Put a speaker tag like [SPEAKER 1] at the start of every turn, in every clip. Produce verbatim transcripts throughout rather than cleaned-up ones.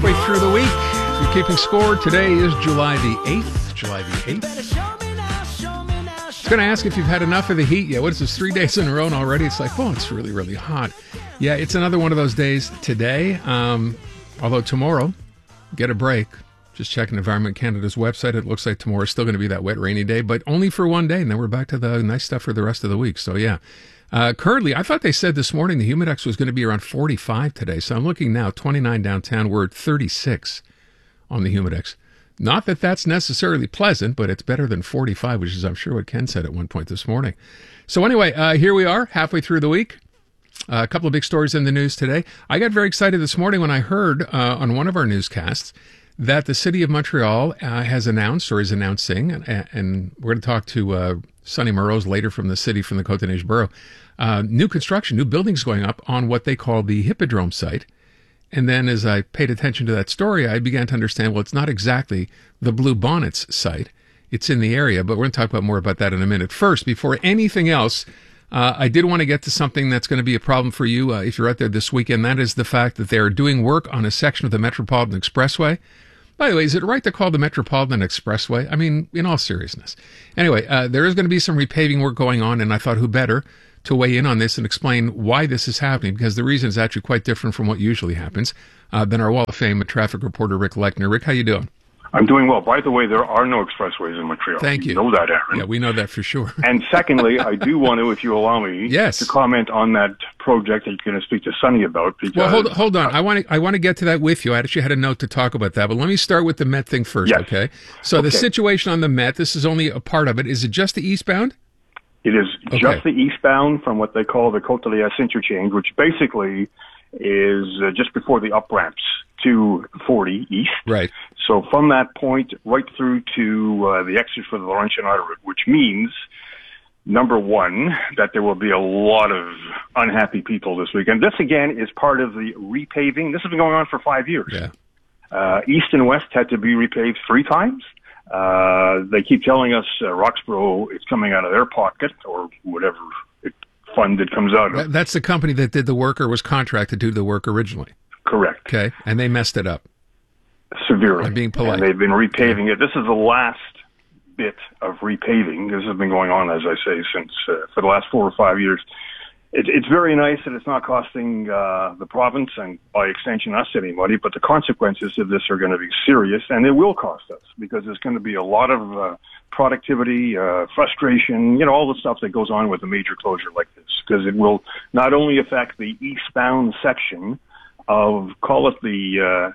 [SPEAKER 1] halfway through the week. If you're keeping score, today is July the eighth. July the eighth. I was going to ask if you've had enough of the heat yet. What is this, three days in a row already? It's like, oh, it's really, really hot. Yeah, it's another one of those days today. Um, although tomorrow, get a break. Just checking Environment Canada's website. It looks like tomorrow is still going to be that wet, rainy day, but only for one day. And then we're back to the nice stuff for the rest of the week. So, yeah. Uh, currently, I thought they said this morning the Humidex was going to be around forty-five today. So I'm looking now, twenty-nine downtown. We're at thirty-six on the Humidex. Not that that's necessarily pleasant, but it's better than forty-five, which is, I'm sure, what Ken said at one point this morning. So anyway, uh, here we are, halfway through the week. Uh, a couple of big stories in the news today. I got very excited this morning when I heard uh, on one of our newscasts that the City of Montreal uh, has announced or is announcing, and, and we're going to talk to uh, Sonny Morose later from the city, from the Côte-des-Neiges Borough, uh, new construction, new buildings going up on what they call the Hippodrome site. And then as I paid attention to that story, I began to understand, well, it's not exactly the Blue Bonnets site. It's in the area, but we're going to talk about more about that in a minute. First, before anything else, uh, I did want to get to something that's going to be a problem for you uh, if you're out there this weekend. That is the fact that they're doing work on a section of the Metropolitan Expressway. By the way, is it right to call the Metropolitan Expressway? I mean, in all seriousness. Anyway, uh, there is going to be some repaving work going on, and I thought who better to weigh in on this and explain why this is happening, because the reason is actually quite different from what usually happens, uh, than our Wall of Fame traffic reporter, Rick Lechner. Rick, how you doing?
[SPEAKER 2] I'm doing well. By the way, there are no expressways in Montreal.
[SPEAKER 1] Thank you.
[SPEAKER 2] You know that, Aaron.
[SPEAKER 1] Yeah, we know that for sure.
[SPEAKER 2] And secondly, I do want to, if you allow me,
[SPEAKER 1] yes.
[SPEAKER 2] to comment on that project that you're going to speak to Sonny about. Because,
[SPEAKER 1] well, hold, hold on. I want to I want to get to that with you. I actually had a note to talk about that, but let me start with the Met thing first,
[SPEAKER 2] yes.
[SPEAKER 1] okay? So
[SPEAKER 2] okay.
[SPEAKER 1] the situation on the Met, this is only a part of it. Is it just the eastbound?
[SPEAKER 2] It is
[SPEAKER 1] okay.
[SPEAKER 2] just the eastbound from what they call the Côte-des-Neiges interchange, which basically is uh, just before the up-ramps to forty East.
[SPEAKER 1] Right.
[SPEAKER 2] So from that point right through to uh, the exit for the Laurentian Autoroute, which means, number one, that there will be a lot of unhappy people this weekend. This, again, is part of the repaving. This has been going on for five years.
[SPEAKER 1] Yeah.
[SPEAKER 2] Uh, East and West had to be repaved three times. Uh, they keep telling us uh, Roxborough is coming out of their pocket, or whatever it, fund it comes out of.
[SPEAKER 1] That, that's the company that did the work or was contracted to do the work originally.
[SPEAKER 2] Correct.
[SPEAKER 1] Okay, and they messed it up.
[SPEAKER 2] Severely.
[SPEAKER 1] I'm being polite.
[SPEAKER 2] And they've been repaving it. This is the last bit of repaving. This has been going on, as I say, since uh, for the last four or five years. It, it's very nice that it's not costing uh, the province and, by extension, us any money, but the consequences of this are going to be serious, and it will cost us because there's going to be a lot of uh, productivity, uh, frustration, you know, all the stuff that goes on with a major closure like this, because it will not only affect the eastbound section of, call it the uh,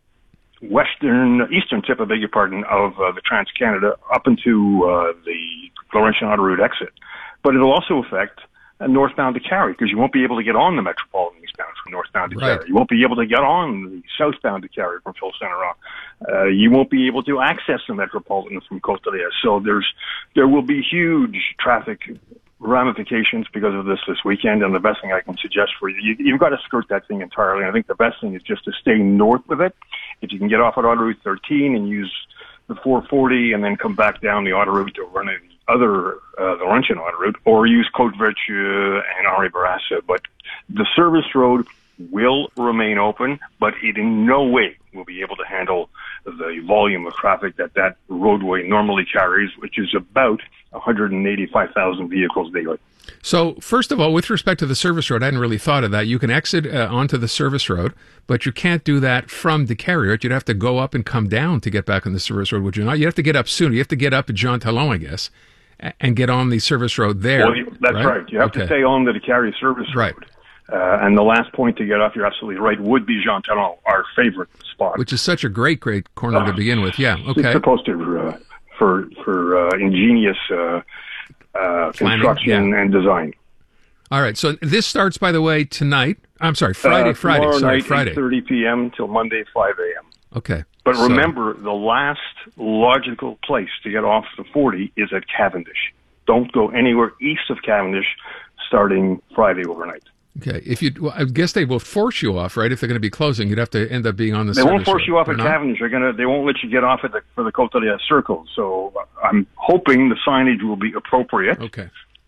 [SPEAKER 2] western, eastern tip, I beg your pardon, of uh, the Trans-Canada up into uh, the Laurentian Autoroute exit, but it'll also affect uh, northbound to Cary, because you won't be able to get on the Metropolitan eastbound from northbound to
[SPEAKER 1] right.
[SPEAKER 2] Cary. You won't be able to get on the southbound to Cary from Phil Center on. Uh, you won't be able to access the Metropolitan from Côte-des-Neiges. So there's, there will be huge traffic ramifications because of this this weekend, and the best thing I can suggest for you, you you've got to skirt that thing entirely. I think the best thing is just to stay north of it. If you can get off at Autoroute thirteen and use the four forty and then come back down the Autoroute to run the other, uh, the Laurentian Autoroute, or use Côte-Vertu and Henri Bourassa. But the service road will remain open, but it in no way will be able to handle the volume of traffic that that roadway normally carries, which is about one hundred eighty-five thousand vehicles daily.
[SPEAKER 1] So, first of all, with respect to the service road, I hadn't really thought of that. You can exit uh, onto the service road, but you can't do that from the Cary, right? You'd have to go up and come down to get back on the service road, would you not? You have to get up sooner. You have to get up at Jean Talon, I guess, and get on the service road there.
[SPEAKER 2] Well, that's right. right. You have
[SPEAKER 1] okay.
[SPEAKER 2] to stay on the Cary service road.
[SPEAKER 1] Right.
[SPEAKER 2] Uh, and the last point to get off, you're absolutely right, would be Jean Talon, our favorite spot.
[SPEAKER 1] Which is such a great, great corner uh, to begin with. Yeah, okay.
[SPEAKER 2] It's supposed to, uh, for, for uh, ingenious uh, uh, construction
[SPEAKER 1] yeah.
[SPEAKER 2] and design.
[SPEAKER 1] All right, so this starts, by the way, tonight. I'm sorry, Friday,
[SPEAKER 2] uh,
[SPEAKER 1] Friday,
[SPEAKER 2] tomorrow
[SPEAKER 1] sorry,
[SPEAKER 2] night,
[SPEAKER 1] Friday.
[SPEAKER 2] eight thirty p.m. till Monday, five a.m.
[SPEAKER 1] Okay.
[SPEAKER 2] But
[SPEAKER 1] so,
[SPEAKER 2] remember, the last logical place to get off the forty is at Cavendish. Don't go anywhere east of Cavendish starting Friday overnight.
[SPEAKER 1] Okay. If you, well, I guess they will force you off, right? If they're going to be closing, you'd have to end up being on the.
[SPEAKER 2] They won't force
[SPEAKER 1] road.
[SPEAKER 2] you off
[SPEAKER 1] They're
[SPEAKER 2] at
[SPEAKER 1] not?
[SPEAKER 2] Cavendish. They're gonna. They won't let you get off at the for the Côte-des-Neiges Circle. So I'm hoping the signage will be appropriate.
[SPEAKER 1] Okay.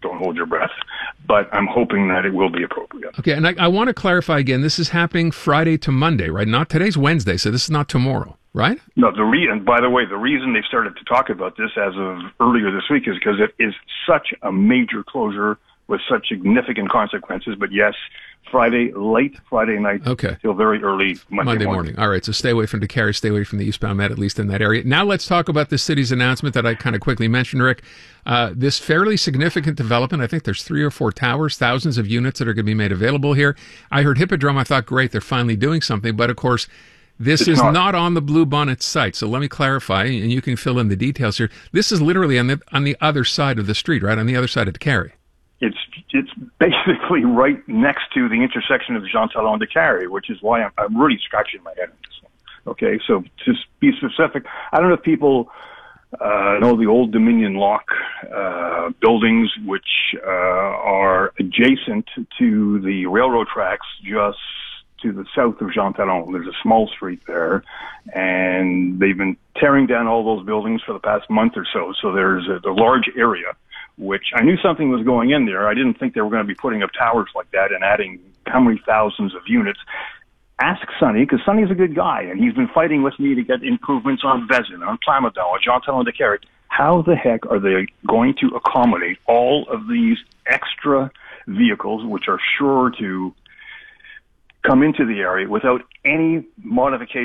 [SPEAKER 2] don't hold your breath. But I'm hoping that it will be appropriate.
[SPEAKER 1] Okay, and I, I want to clarify again, this is happening Friday to Monday, right? Not today's Wednesday, so this is not tomorrow, right?
[SPEAKER 2] No, the re- and by the way, the reason they've started to talk about this as of earlier this week is because it is such a major closure with such significant consequences. But yes, Friday, late Friday night
[SPEAKER 1] okay.
[SPEAKER 2] till very early Monday,
[SPEAKER 1] Monday morning.
[SPEAKER 2] morning.
[SPEAKER 1] All right, so stay away from DeCarry, stay away from the eastbound Met, at least in that area. Now let's talk about the city's announcement that I kind of quickly mentioned, Rick. Uh, this fairly significant development, I think there's three or four towers, thousands of units that are going to be made available here. I heard Hippodrome, I thought, great, they're finally doing something. But, of course, this it's is not. not on the Bluebonnet site. So let me clarify, and you can fill in the details here. This is literally on the on the other side of the street, right, on the other side of DeCarry.
[SPEAKER 2] It's it's basically right next to the intersection of Jean Talon and DeCarry, which is why I'm, I'm really scratching my head on this one. Okay, so to be specific, I don't know if people uh, know the old Dominion Lock uh, buildings, which uh, are adjacent to the railroad tracks just to the south of Jean Talon. There's a small street there, and they've been tearing down all those buildings for the past month or so. So there's a, a large area, which I knew something was going in there. I didn't think they were going to be putting up towers like that and adding how many thousands of units. Ask Sonny, because Sonny's a good guy, and he's been fighting with me to get improvements on Vezin, on Plamondon, on Jean Talon and DeCarry. How the heck are they going to accommodate all of these extra vehicles, which are sure to come into the area without any modification